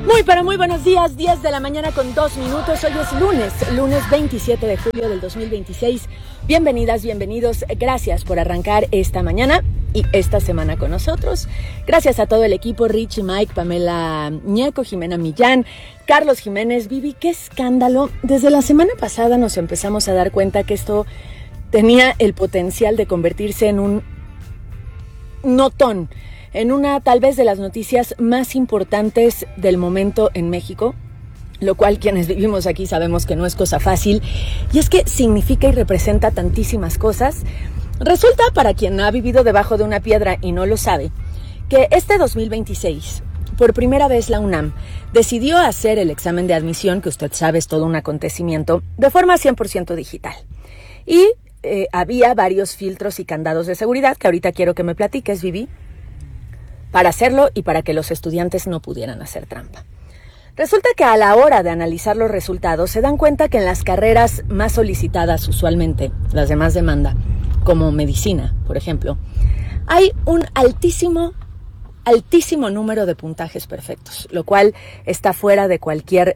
Muy buenos días, 10 de la mañana con 2 minutos. Hoy es lunes 27 de julio del 2026. Bienvenidas, bienvenidos. Gracias por arrancar esta mañana y esta semana con nosotros. Gracias a todo el equipo, Richie, Mike, Pamela Ñeco, Jimena Millán, Carlos Jiménez, Vivi. ¡Qué escándalo! Desde la semana pasada nos empezamos a dar cuenta que esto tenía el potencial de convertirse en un notón, en una tal vez de las noticias más importantes del momento en México, lo cual quienes vivimos aquí sabemos que no es cosa fácil, y es que significa y representa tantísimas cosas. Resulta, para quien ha vivido debajo de una piedra y no lo sabe, que este 2026, por primera vez la UNAM decidió hacer el examen de admisión, que usted sabe es todo un acontecimiento, de forma 100% digital. Y había varios filtros y candados de seguridad, que ahorita quiero que me platiques, Vivi, para hacerlo y para que los estudiantes no pudieran hacer trampa. Resulta que a la hora de analizar los resultados se dan cuenta que en las carreras más solicitadas usualmente, las de más demanda, como medicina, por ejemplo, hay un altísimo número de puntajes perfectos, lo cual está fuera de cualquier,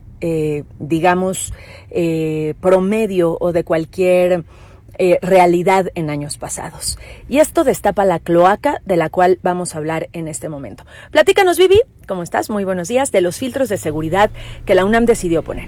promedio o de cualquier realidad en años pasados. Y esto destapa la cloaca de la cual vamos a hablar en este momento. Platícanos, Vivi, ¿cómo estás? Muy buenos días, de los filtros de seguridad que la UNAM decidió poner.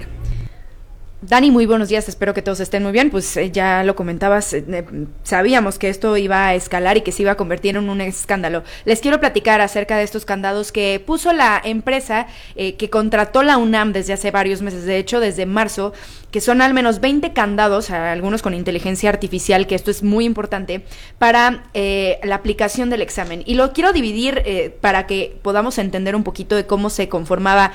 Dani, muy buenos días, espero que todos estén muy bien. Pues ya lo comentabas, sabíamos que esto iba a escalar y que se iba a convertir en un escándalo. Les quiero platicar acerca de estos candados que puso la empresa que contrató la UNAM desde hace varios meses, de hecho desde marzo, que son al menos 20 candados, algunos con inteligencia artificial, que esto es muy importante, para la aplicación del examen. Y lo quiero dividir para que podamos entender un poquito de cómo se conformaban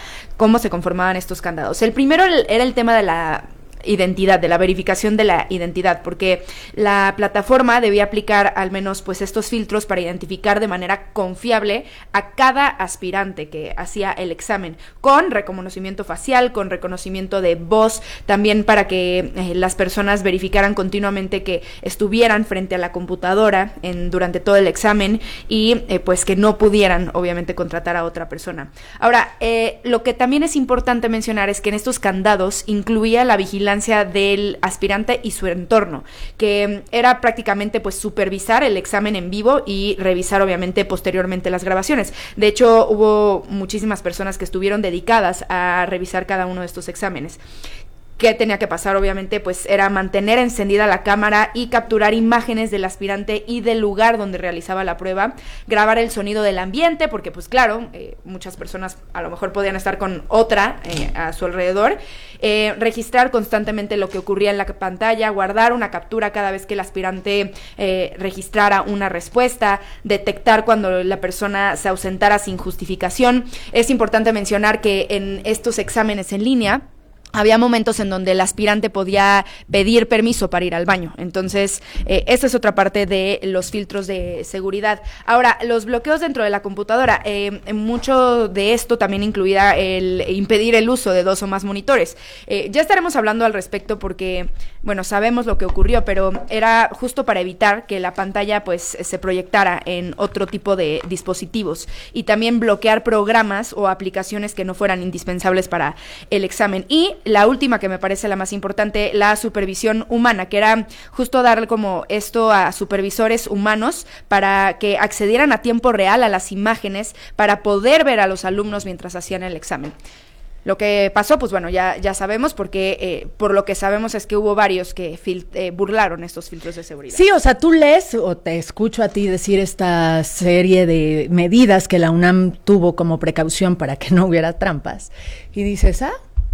estos candados. El primero era el tema de la identidad, de la verificación de la identidad, porque la plataforma debía aplicar al menos pues estos filtros para identificar de manera confiable a cada aspirante que hacía el examen, con reconocimiento facial, con reconocimiento de voz, también para que las personas verificaran continuamente que estuvieran frente a la computadora durante todo el examen y pues que no pudieran obviamente contratar a otra persona. Ahora, lo que también es importante mencionar es que en estos candados incluía la vigilancia del aspirante y su entorno, que era prácticamente pues supervisar el examen en vivo y revisar obviamente posteriormente las grabaciones. De hecho, hubo muchísimas personas que estuvieron dedicadas a revisar cada uno de estos exámenes. ¿Qué tenía que pasar? Obviamente, pues era mantener encendida la cámara y capturar imágenes del aspirante y del lugar donde realizaba la prueba, grabar el sonido del ambiente, porque pues claro, muchas personas a lo mejor podían estar con otra a su alrededor, registrar constantemente lo que ocurría en la pantalla, guardar una captura cada vez que el aspirante registrara una respuesta, detectar cuando la persona se ausentara sin justificación. Es importante mencionar que en estos exámenes en línea, había momentos en donde el aspirante podía pedir permiso para ir al baño. Entonces, esta es otra parte de los filtros de seguridad. Ahora, los bloqueos dentro de la computadora. Mucho de esto también incluía el impedir el uso de 2 o más monitores. Ya estaremos hablando al respecto porque, bueno, sabemos lo que ocurrió, pero era justo para evitar que la pantalla pues se proyectara en otro tipo de dispositivos y también bloquear programas o aplicaciones que no fueran indispensables para el examen. Y la última, que me parece la más importante, la supervisión humana, que era justo dar como esto a supervisores humanos para que accedieran a tiempo real a las imágenes para poder ver a los alumnos mientras hacían el examen. Lo que pasó, pues bueno, ya sabemos, porque por lo que sabemos es que hubo varios que burlaron estos filtros de seguridad. Sí, o sea, tú lees o te escucho a ti decir esta serie de medidas que la UNAM tuvo como precaución para que no hubiera trampas y dices,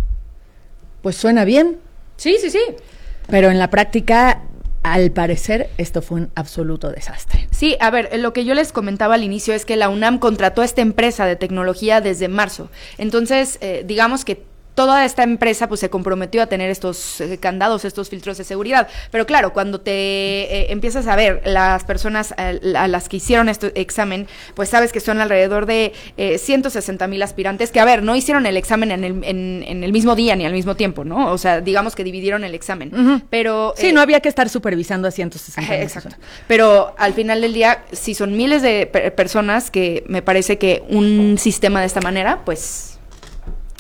pues suena bien. Sí. Pero en la práctica, al parecer, esto fue un absoluto desastre. Sí, a ver, lo que yo les comentaba al inicio es que la UNAM contrató a esta empresa de tecnología desde marzo. Entonces, digamos que toda esta empresa pues se comprometió a tener estos candados, estos filtros de seguridad. Pero claro, cuando te empiezas a ver las personas a las que hicieron este examen, pues sabes que son alrededor de 160,000 aspirantes que, a ver, no hicieron el examen en el mismo día ni al mismo tiempo, ¿no? O sea, digamos que dividieron el examen. Uh-huh. Pero sí, no había que estar supervisando a 160,000. Exacto. Pero al final del día, si son miles de personas, que me parece que un sistema de esta manera, pues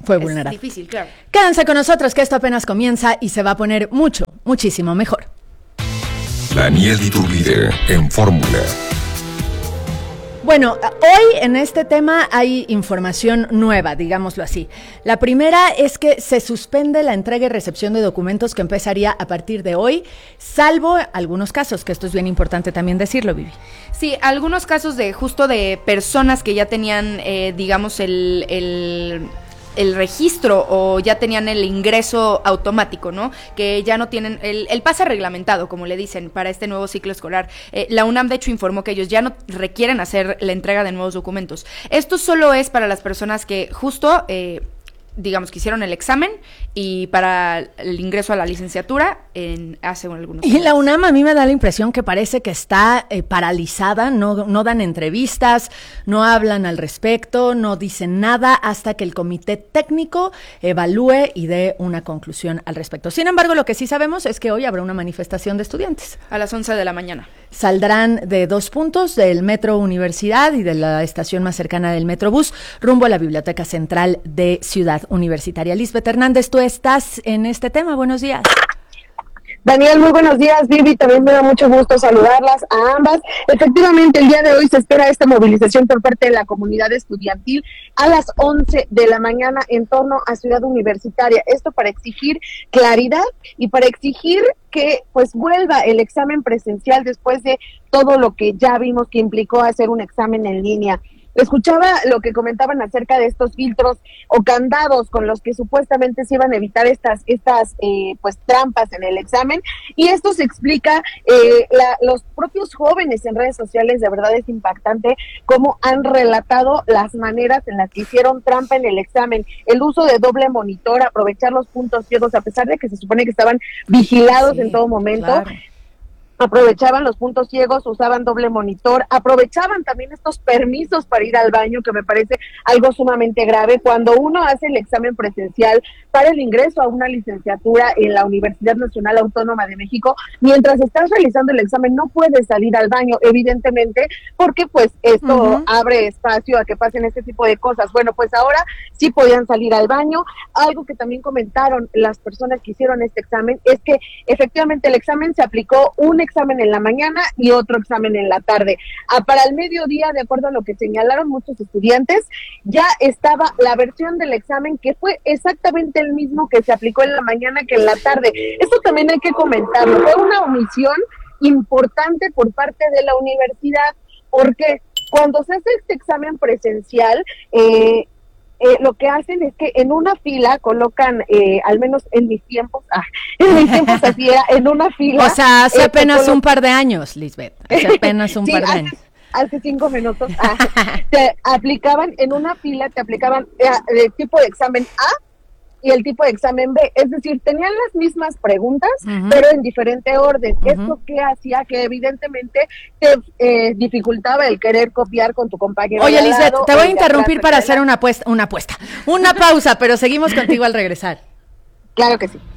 fue vulnerado. Es difícil, claro. Quédense con nosotros que esto apenas comienza y se va a poner muchísimo mejor. Daniel Iturbide en Fórmula. Bueno, hoy en este tema hay información nueva, digámoslo así. La primera es que se suspende la entrega y recepción de documentos que empezaría a partir de hoy, salvo algunos casos, que esto es bien importante también decirlo, Vivi. Sí, algunos casos de personas que ya tenían, digamos, el registro o ya tenían el ingreso automático, ¿no? Que ya no tienen el pase reglamentado, como le dicen, para este nuevo ciclo escolar. La UNAM, de hecho, informó que ellos ya no requieren hacer la entrega de nuevos documentos. Esto solo es para las personas que justo, digamos, que hicieron el examen y para el ingreso a la licenciatura hace algunos años. Y la UNAM a mí me da la impresión que parece que está paralizada, no dan entrevistas, no hablan al respecto, no dicen nada hasta que el comité técnico evalúe y dé una conclusión al respecto. Sin embargo, lo que sí sabemos es que hoy habrá una manifestación de estudiantes. A las 11 de la mañana. Saldrán de 2 puntos del Metro Universidad y de la estación más cercana del Metrobús rumbo a la Biblioteca Central de Ciudad Universitaria. Lisbeth Hernández, tú estás en este tema. Buenos días. Daniel, muy buenos días, Vivi, también me da mucho gusto saludarlas a ambas. Efectivamente, el día de hoy se espera esta movilización por parte de la comunidad estudiantil a las 11 de la mañana en torno a Ciudad Universitaria. Esto para exigir claridad y para exigir que pues vuelva el examen presencial después de todo lo que ya vimos que implicó hacer un examen en línea. Escuchaba lo que comentaban acerca de estos filtros o candados con los que supuestamente se iban a evitar estas pues trampas en el examen, y esto se explica, los propios jóvenes en redes sociales, de verdad es impactante cómo han relatado las maneras en las que hicieron trampa en el examen, el uso de doble monitor, aprovechar los puntos ciegos, a pesar de que se supone que estaban vigilados en todo momento. Claro. Aprovechaban los puntos ciegos, usaban doble monitor, aprovechaban también estos permisos para ir al baño, que me parece algo sumamente grave. Cuando uno hace el examen presencial para el ingreso a una licenciatura en la Universidad Nacional Autónoma de México, mientras estás realizando el examen no puedes salir al baño, evidentemente, porque pues esto abre espacio a que pasen este tipo de cosas. Bueno, pues ahora sí podían salir al baño. Algo que también comentaron las personas que hicieron este examen es que efectivamente el examen se aplicó un examen en la mañana y otro examen en la tarde. Para el mediodía, de acuerdo a lo que señalaron muchos estudiantes, ya estaba la versión del examen que fue exactamente el mismo que se aplicó en la mañana que en la tarde. Esto también hay que comentarlo. Fue una omisión importante por parte de la universidad, porque cuando se hace este examen presencial, lo que hacen es que en una fila colocan, al menos en mis tiempos así era, en una fila. O sea, hace apenas un par de años, Lisbeth, hace apenas un par de años. Hace 5 minutos, te aplicaban en una fila, te aplicaban el tipo de examen A y el tipo de examen B, es decir, tenían las mismas preguntas, pero en diferente orden. Esto que hacía que evidentemente te dificultaba el querer copiar con tu compañero. Oye, Lisbeth, te voy a interrumpir para hacer una pausa, pero seguimos contigo al regresar. Claro que sí.